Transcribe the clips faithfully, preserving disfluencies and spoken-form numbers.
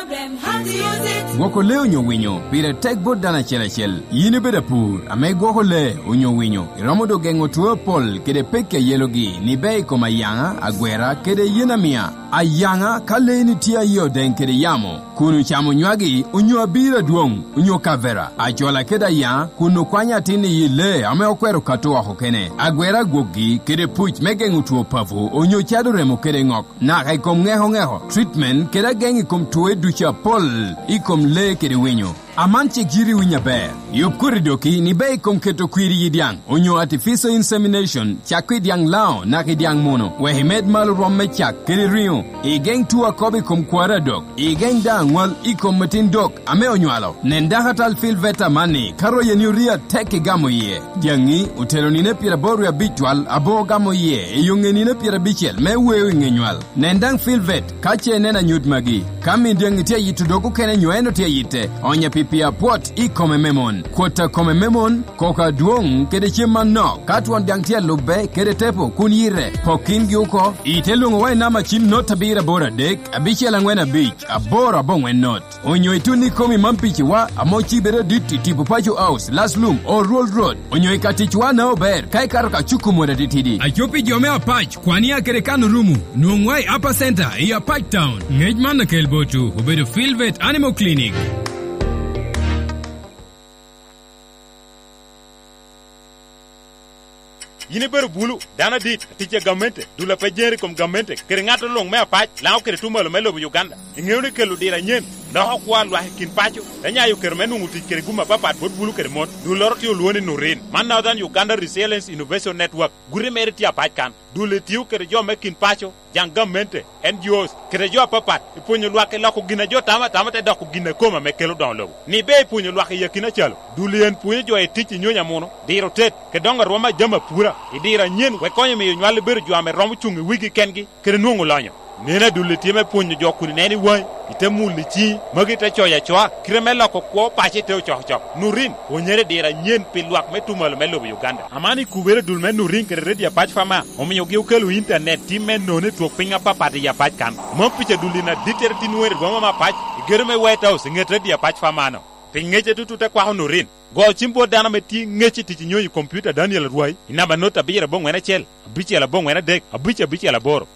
problem, how to use it. Goko le onyo winyo, pire tek bot dana chela chel. Yini beda pur, ame goko le onyo winyo. Iromodo gengo tuwe pol, kede peke yelogi, ni bei koma yanga, agwera, kede yena mia. Ayanga, kale ni tia yo den kede yamo. Kunu chamo nywagi, unyo abira duong, unyo kavera. Ajola keda ya, kunu kwanya tini yile, ame okwero katoa hokene. Agwera gogi, kede puch megengu tuwe pavu, onyo chado remo kede ngok. Na kaikom ngeho ngeho. Treatment, keda gengi kom tuwe ducha pol, ikom le kede winyo. Amanche giri winya bear. Yup kuridoki ni bei kom keto kwiri yidiang. Onyo artificial insemination, chakwi diang lao na kidiang mono. Wehimed malu romme chak kiri rio. Igeng tuwa kobi kom kwara dok. Igeng da ngwal ikom matin dok ame onywalo. Nendahatal fil veta mani karo yenyuria teke gamo ye. Diangi utero nine pira boru ya bichwal abo gamo ye. Iyunge nine pira bichel me wewe ngenywal. Nendang fil vet kache nena nyut magi. Kami diangi tia yitu doku kene nyueno tia yite. Onya pipi pia pot i kome memon. Kwota kome memon, koka duong kede chiman no. Katuan diang tia lube kede tepo kunire. Pokin gyuko, itelungo wai nama chim not tabira bora dek, abichi alangwena beach, abora bongwen not. Onyo ituni komi mampichi wa, amochi bere diti tipu pacho house, last loom, or roll road. Onyo ikatichwa na ober, kai karoka chuku mwada ditidi. Achopi jome apach, kwani ya kere kanu rumu. Nuongwai upper center, iya Patch Town. Ngejman na kelbotu, ubedo Filvet Animal Clinic. Yini ber bulu dana dit tije gamente dula pejeri kom gamente kere ngato long me apach lao kere tumalo melo Uganda ngewne kelu dira nyen da hokwa lwa kin pacho enya yu kere menu nguti kere guma papa bot bulu kere mon du lorti luone no ren man now than Uganda Resilience Innovation Network gure meriti apach kan dule tiu kere jo mekin pacho jang gamente N G Os kere jo papa ipunyo lwa ke lako gina jo tama tama te dako gina koma mekelo download ni be ipunyo lwa ke yakina chalo dule en punyo jo etiti nyonya mono diro tet ke donga roma jama pura idira nyen we konye me nywal ber jo ame rom chungi wigi kengi kere nungu lanyo nena dule tieme punyo jo kuri neni wai ite muli chi magi te choya choa kremela ko ko pache te cho cho nurin onyere dira nyen pilwak metumal melo Uganda amani kubere dul men nurin kere redia patch fama omiyo gi ukelu internet timen no ne to pinga papa de ya patch kan mo piche dulina diterti nuere goma ma patch germe white house nget redia patch fama no pingeche tutu te kwa nurin go chimbo dana meti ngechi ti nyoyi computer Daniel Ruai inaba nota bira bongo na chel biche la bongo na dek abiche biche la boro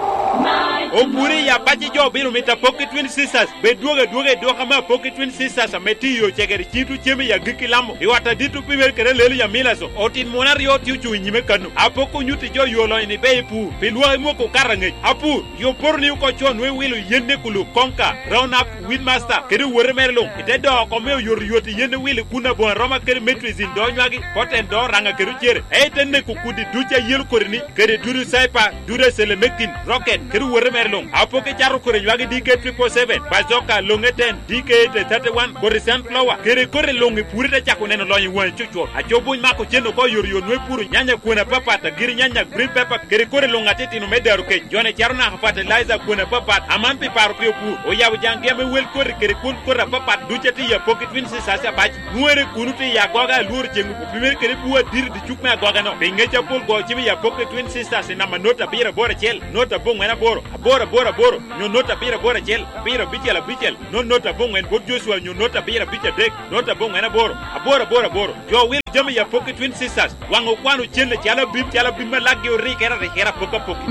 Oburi ya pachi jo biru mita Pocket Twin Sisters be duoge duoge doka ma Pocket Twin Sisters meti yo chegeri chitu chemi ya giki lambo iwata ditu pimer kere lelu ya milaso otin monari yo tiu chu nyime kanu apoko nyuti jo yolo ni be pu pilwa mo ko karange apu yo porni ko chon we wilu yende kulu konka round up with master kere wore merlo ite do ko me yor yoti yende wilu kuna bon roma kere matrix in do nywagi poten do ranga kere chere e tenne ko kudi duja yel korini kere duru saipa dure sele mekin rocket kere wore merlong apoke charo kore nywagi D K triple seven bazoka longeten D K thirty-one kore sunflower kere kore longi purita chako neno lonyi wan chucho achobu mako cheno ko yor yo nwe puru nyanya kuna papata giri nyanya green pepper kere kore longa teti no medaru ke jone charna hafata liza kuna papata amampi paru pio pu oyabu jange me wel kore kere kun kore papata ducheti ya Pocket Twin Sisters bach nuere kunuti ya goga lur jengu pimer kere puwa dir di chukme goga no pingecha pul go chimi ya Pocket Twin Sisters na manota bira bora chel nota bong mena boro bora bora boro nyo nota bira bora chel bira bichela bichel no nota bong en bot Joshua nyo nota bira bicha dek nota bong mena boro bora bora boro jo wil jami ya Pocket Twin Sisters wango kwanu chele chala bim chala bim lagi ori kera kera poka poki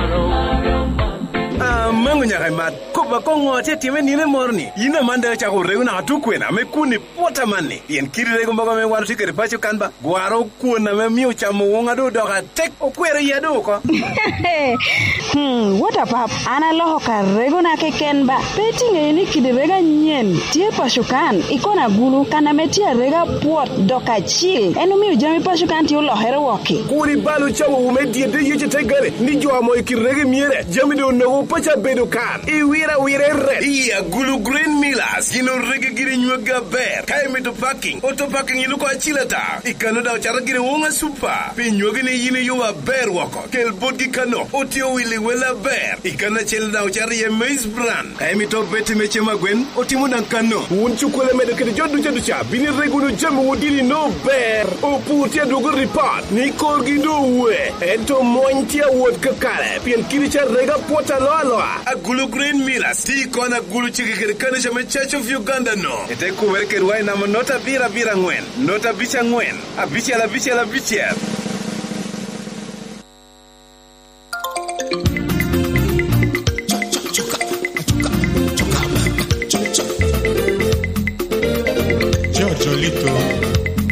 Ah, mangu nyaka mat. Ko ba ko ngote time ni ne morni. Ina manda cha ko reuna atukwena me kuni pota manni. Yen kirire ko baga me waru tikere pacho kanba. Gwaro kuona me miu cha muonga do do ka tek okwere yedo ko. Hmm, what up? Ana loho ka regona ke kenba. Peti ngeni kidirega nyen. Tie pashukan ikona gulu kana metia rega pot doka chill. Enu miu jami pashukan ti lo hero woki. Kuri balu cha wo me die de yeche tegare. Ni jo amo ikirege miere. Jami do no pacha bedo kan I wira wira red iya gulu green millers ino rege giri nywaga ber kai meto parking auto parking ino ko achilata ikano da chara giri wonga super pi nywogi ni yine yuwa ber wako kel bodi kano otio wili wela ber ikana chel da chara ye maize brand kai meto beti meche magwen otimo nan kano un chukole medo kede jodu jodu cha bini regulo jamu wodili no ber oputia dogo report ni korgi do we ento mointia wod kakare pien kiri cha rega pota lo alo Power. Agulu Grain Millers. Ti kona gulu chiki kere kanisha me Church of Uganda no. Ete kuwere kerwai na nota bira bira ngwen. Nota bicha ngwen. Abicha la bicha la bicha.